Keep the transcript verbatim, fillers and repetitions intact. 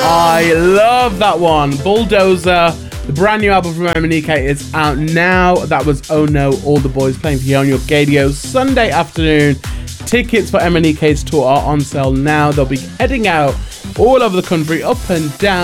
I love that one. Bulldozer, the brand new album from Emanike is out now. That was Oh No, All the Boys playing for you on your Gadio Sunday afternoon. Tickets for Emanike's tour are on sale now. They'll be heading out all over the country, up and down.